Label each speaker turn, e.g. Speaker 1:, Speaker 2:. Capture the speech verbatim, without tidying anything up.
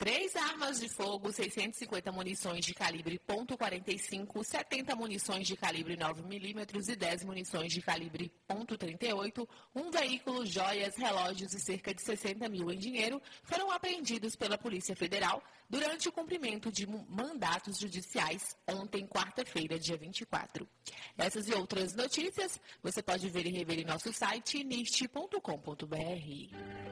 Speaker 1: Três armas de fogo, seiscentas e cinquenta munições de calibre ponto quarenta e cinco, setenta munições de calibre nove milímetros e dez munições de calibre ponto trinta e oito, um veículo, joias, relógios e cerca de sessenta mil em dinheiro foram apreendidos pela Polícia Federal durante o cumprimento de mandatos judiciais ontem, quarta-feira, dia vinte e quatro. Essas e outras notícias você pode ver e rever em nosso site nist ponto com ponto br.